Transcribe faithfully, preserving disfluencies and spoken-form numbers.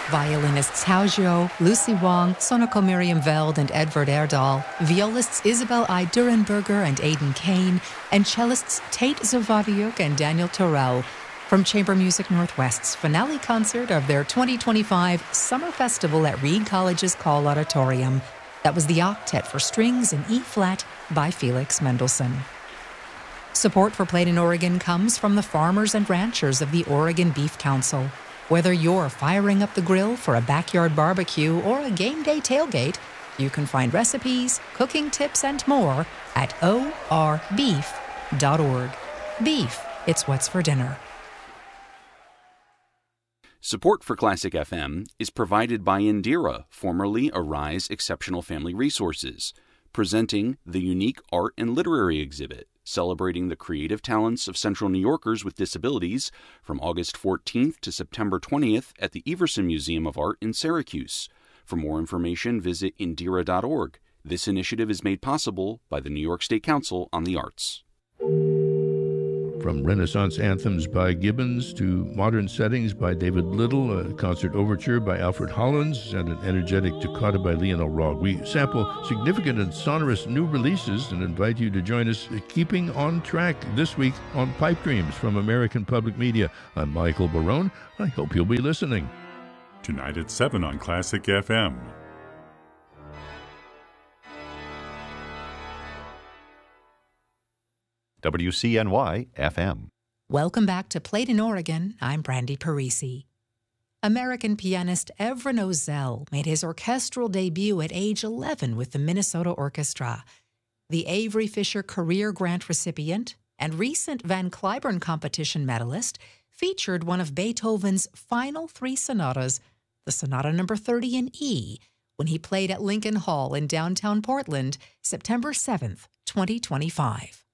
Violinists Hao Zhou, Lucy Wong, Sonoko Miriam Veld, and Edvard Erdahl, violists Isabel I. Durenberger and Aidan Kane, and cellists Tate Zavadiuk and Daniel Terrell, from Chamber Music Northwest's finale concert of their twenty twenty-five Summer Festival at Reed College's Call Auditorium. That was the Octet for Strings in E-flat by Felix Mendelssohn. Support for Played in Oregon comes from the farmers and ranchers of the Oregon Beef Council. Whether you're firing up the grill for a backyard barbecue or a game day tailgate, you can find recipes, cooking tips, and more at o r beef dot org. Beef, it's what's for dinner. Support for Classic F M is provided by Indira, formerly Arise Exceptional Family Resources, presenting the unique art and literary exhibit celebrating the creative talents of Central New Yorkers with disabilities from August fourteenth to September twentieth at the Everson Museum of Art in Syracuse. For more information, visit indira dot org. This initiative is made possible by the New York State Council on the Arts. From Renaissance anthems by Gibbons to modern settings by David Little, a concert overture by Alfred Hollins, and an energetic toccata by Lionel Rogge. We sample significant and sonorous new releases and invite you to join us keeping on track this week on Pipe Dreams from American Public Media. I'm Michael Barone. I hope you'll be listening. Tonight at seven on Classic F M. W C N Y F M. Welcome back to Played in Oregon. I'm Brandy Parisi. American pianist Evren Ozell made his orchestral debut at age eleven with the Minnesota Orchestra. The Avery Fisher Career Grant recipient and recent Van Cliburn competition medalist featured one of Beethoven's final three sonatas, the Sonata number thirty in E, when he played at Lincoln Hall in downtown Portland, September seventh, twenty twenty-five.